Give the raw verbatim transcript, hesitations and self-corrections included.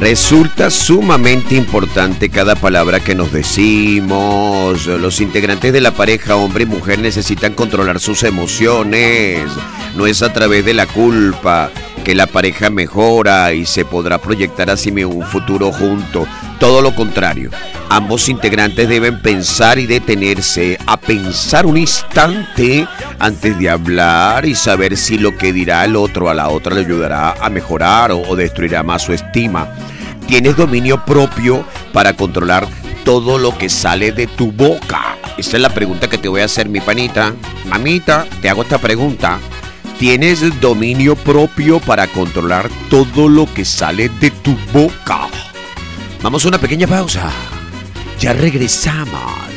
Resulta sumamente importante cada palabra que nos decimos. Los integrantes de la pareja, hombre y mujer, necesitan controlar sus emociones. No es a través de la culpa que la pareja mejora y se podrá proyectar así un futuro junto. Todo lo contrario, ambos integrantes deben pensar y detenerse a pensar un instante antes de hablar y saber si lo que dirá el otro a la otra le ayudará a mejorar o, o destruirá más su estima. ¿Tienes dominio propio para controlar todo lo que sale de tu boca? Esa es la pregunta que te voy a hacer, mi panita. Mamita, te hago esta pregunta. ¿Tienes dominio propio para controlar todo lo que sale de tu boca? Vamos a una pequeña pausa. Ya regresamos.